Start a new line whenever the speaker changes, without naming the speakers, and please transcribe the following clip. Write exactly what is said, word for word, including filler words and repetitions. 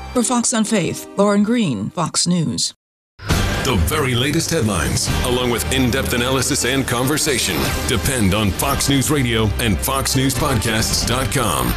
For Fox on Faith, Lauren Green, Fox News.
The very latest headlines, along with in-depth analysis and conversation, depend on Fox News Radio and fox news podcasts dot com.